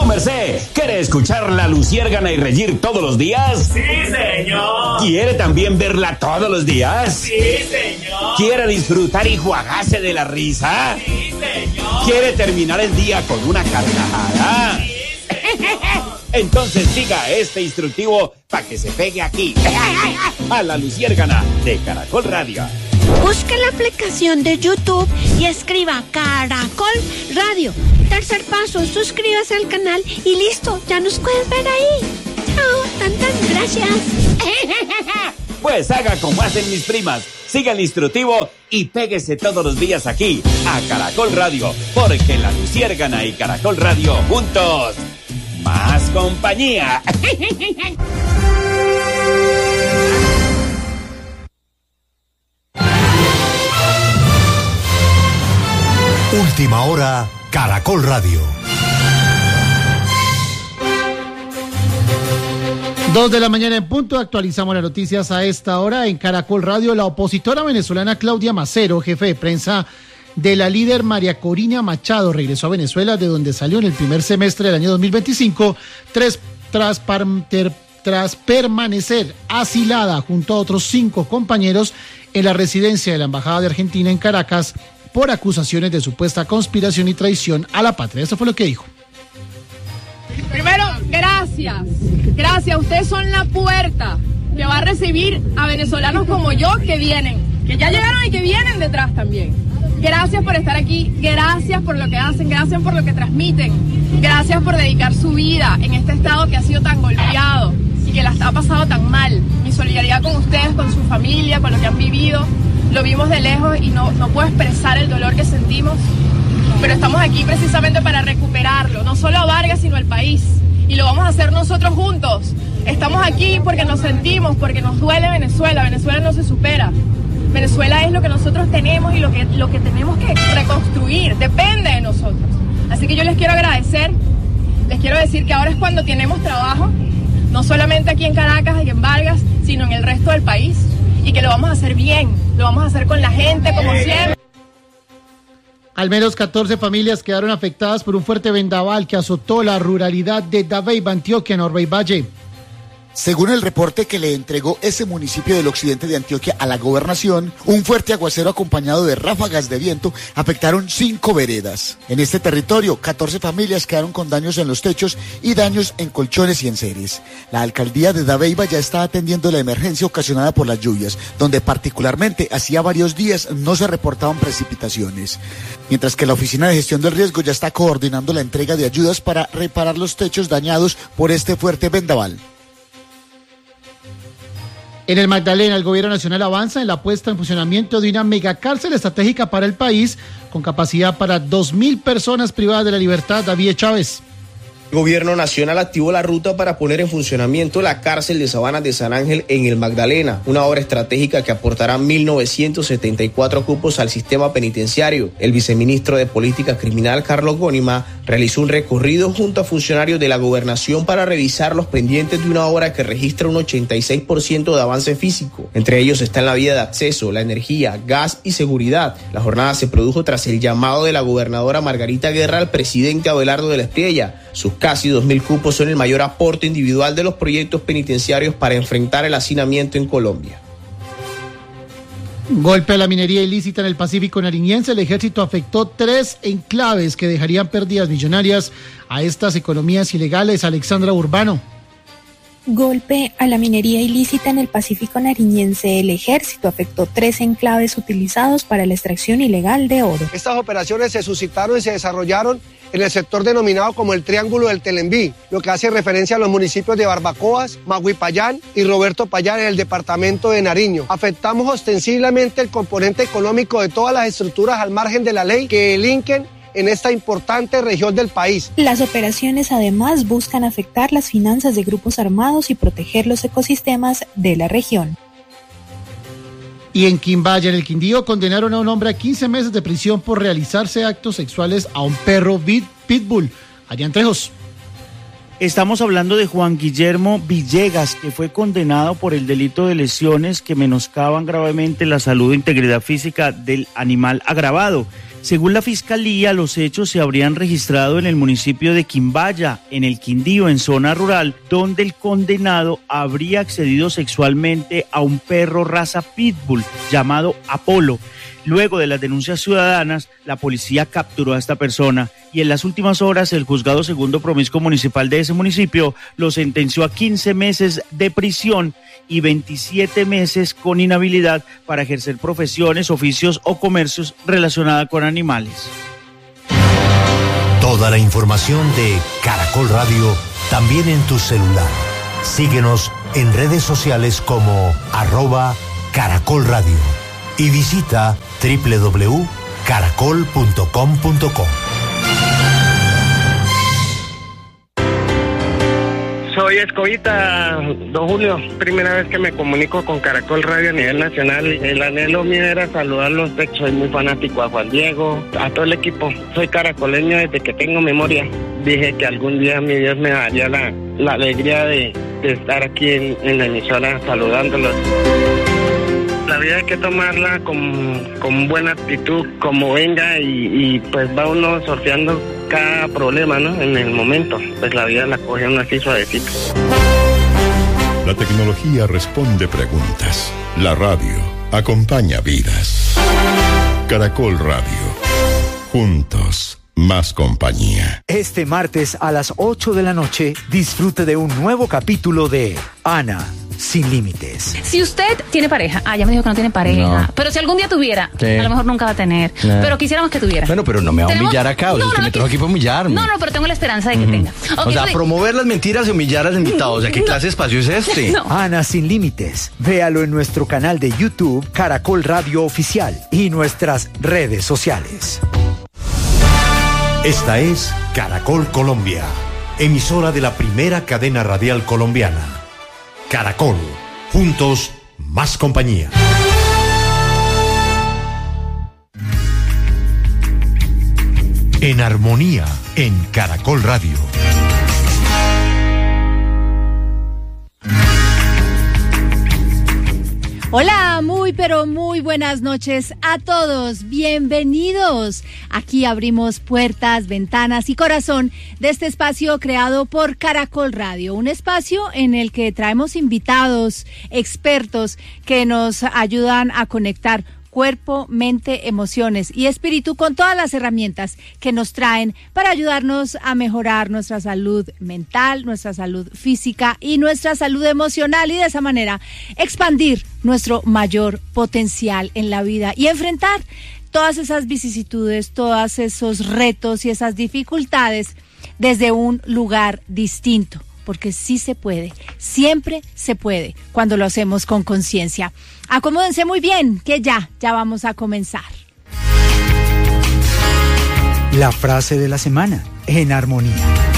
Su merced, ¿quiere escuchar la Luciérgana y reír todos los días? ¡Sí, señor! ¿Quiere también verla todos los días? ¡Sí, señor! ¿Quiere disfrutar y juagarse de la risa? ¡Sí, señor! ¿Quiere terminar el día con una carcajada? ¡Sí, señor! Entonces siga este instructivo para que se pegue aquí, a la Luciérgana de Caracol Radio. Busque la aplicación de YouTube y escriba Caracol Radio. Tercer paso, suscríbase al canal y listo, ya nos puedes ver ahí. Chao, tantas gracias. Pues haga como hacen mis primas, siga el instructivo y péguese todos los días aquí, a Caracol Radio, porque la Luciérgana y Caracol Radio juntos, más compañía. Última hora, Caracol Radio. 2 de la mañana en punto, actualizamos las noticias a esta hora en Caracol Radio. La opositora venezolana Claudia Macero, jefe de prensa de la líder María Corina Machado, regresó a Venezuela, de donde salió en el primer semestre del año 2025, tras permanecer asilada junto a otros 5 compañeros en la residencia de la Embajada de Argentina en Caracas por acusaciones de supuesta conspiración y traición a la patria. Eso fue lo que dijo. Primero, gracias. Gracias, ustedes son la puerta que va a recibir a venezolanos como yo que vienen, que ya llegaron y que vienen detrás también. Gracias por estar aquí, gracias por lo que hacen, gracias por lo que transmiten, gracias por dedicar su vida en este estado que ha sido tan golpeado y que la ha pasado tan mal. Mi solidaridad con ustedes, con su familia, con lo que han vivido. Lo vimos de lejos y no puedo expresar el dolor que sentimos, pero estamos aquí precisamente para recuperarlo, no solo a Vargas, sino al país, y lo vamos a hacer nosotros juntos. Estamos aquí porque nos sentimos, porque nos duele Venezuela. Venezuela no se supera. Venezuela es lo que nosotros tenemos y lo que tenemos que reconstruir, depende de nosotros. Así que yo les quiero agradecer, les quiero decir que ahora es cuando tenemos trabajo, no solamente aquí en Caracas y en Vargas, sino en el resto del país. Y que lo vamos a hacer bien, lo vamos a hacer con la gente, como siempre. Al menos 14 familias quedaron afectadas por un fuerte vendaval que azotó la ruralidad de Dabeiba, Antioquia, en Orbey Valle. Según el reporte que le entregó ese municipio del occidente de Antioquia a la gobernación, un fuerte aguacero acompañado de ráfagas de viento afectaron 5 veredas. En este territorio, 14 familias quedaron con daños en los techos y daños en colchones y enseres. La alcaldía de Dabeiba ya está atendiendo la emergencia ocasionada por las lluvias, donde particularmente hacía varios días no se reportaban precipitaciones. Mientras que la Oficina de Gestión del Riesgo ya está coordinando la entrega de ayudas para reparar los techos dañados por este fuerte vendaval. En el Magdalena, el gobierno nacional avanza en la puesta en funcionamiento de una megacárcel estratégica para el país, con capacidad para 2,000 personas privadas de la libertad. David Chávez. El gobierno nacional activó la ruta para poner en funcionamiento la cárcel de Sabanas de San Ángel en el Magdalena, una obra estratégica que aportará 1.974 cupos al sistema penitenciario. El viceministro de Política Criminal, Carlos Gónima, realizó un recorrido junto a funcionarios de la gobernación para revisar los pendientes de una obra que registra un 86% de avance físico. Entre ellos están la vía de acceso, la energía, gas y seguridad. La jornada se produjo tras el llamado de la gobernadora Margarita Guerra al presidente Abelardo de la Espriella. Sus casi 2,000 cupos son el mayor aporte individual de los proyectos penitenciarios para enfrentar el hacinamiento en Colombia. Golpe a la minería ilícita en el Pacífico nariñense. El ejército afectó 3 enclaves que dejarían pérdidas millonarias a estas economías ilegales. Alexandra Urbano. Golpe a la minería ilícita en el Pacífico nariñense. El ejército afectó 3 enclaves utilizados para la extracción ilegal de oro. Estas operaciones se suscitaron y se desarrollaron en el sector denominado como el Triángulo del Telembí, lo que hace referencia a los municipios de Barbacoas, Maguipayán y Roberto Payán en el departamento de Nariño. Afectamos ostensiblemente el componente económico de todas las estructuras al margen de la ley que delinquen en esta importante región del país. Las operaciones además buscan afectar las finanzas de grupos armados y proteger los ecosistemas de la región. Y en Quimbaya, en el Quindío, condenaron a un hombre a 15 meses de prisión por realizarse actos sexuales a un perro pitbull. Adrián Trejos. Estamos hablando de Juan Guillermo Villegas, que fue condenado por el delito de lesiones que menoscaban gravemente la salud e integridad física del animal agravado. Según la Fiscalía, los hechos se habrían registrado en el municipio de Quimbaya, en el Quindío, en zona rural, donde el condenado habría accedido sexualmente a un perro raza pitbull llamado Apolo. Luego de las denuncias ciudadanas, la policía capturó a esta persona y en las últimas horas el juzgado segundo promiscuo municipal de ese municipio lo sentenció a 15 meses de prisión y 27 meses con inhabilidad para ejercer profesiones, oficios o comercios relacionados con animales. Toda la información de Caracol Radio también en tu celular. Síguenos en redes sociales como @Caracol Radio y visita www.caracol.com.co. Soy Escobita, don Julio, primera vez que me comunico con Caracol Radio a nivel nacional. El anhelo mío era saludarlos, soy muy fanático a Juan Diego, a todo el equipo. Soy caracoleño desde que tengo memoria. Dije que algún día mi Dios me daría la alegría de estar aquí en la emisora saludándolos. La vida hay que tomarla con buena actitud, como venga, y pues va uno sorteando cada problema, ¿no? En el momento, pues la vida la coge uno así suavecito. La tecnología responde preguntas. La radio acompaña vidas. Caracol Radio. Juntos, más compañía. Este martes a las 8 de la noche, disfrute de un nuevo capítulo de Ana Sin Límites. Si usted tiene pareja, ya me dijo que no tiene pareja, No. pero si algún día tuviera, Sí. a lo mejor nunca va a tener, pero quisiéramos que tuviera. Bueno, pero no me va a humillar acá, No, usted me trajo aquí para humillarme. No, pero tengo la esperanza de que tenga. O Ok, sea, sí. promover las mentiras y humillar al invitado. O sea, ¿qué clase de espacio es este? Ana Sin Límites. Véalo en nuestro canal de YouTube, Caracol Radio Oficial, y nuestras redes sociales. Esta es Caracol Colombia, emisora de la primera cadena radial colombiana. Caracol, juntos, más compañía. En armonía, en Caracol Radio. Hola, pero muy buenas noches a todos. Bienvenidos. Aquí abrimos puertas, ventanas y corazón de este espacio creado por Caracol Radio. Un espacio en el que traemos invitados, expertos que nos ayudan a conectar cuerpo, mente, emociones y espíritu con todas las herramientas que nos traen para ayudarnos a mejorar nuestra salud mental, nuestra salud física y nuestra salud emocional, y de esa manera expandir nuestro mayor potencial en la vida y enfrentar todas esas vicisitudes, todos esos retos y esas dificultades desde un lugar distinto. Porque sí se puede, siempre se puede cuando lo hacemos con conciencia. Acomódense muy bien, que ya vamos a comenzar. La frase de la semana, en armonía.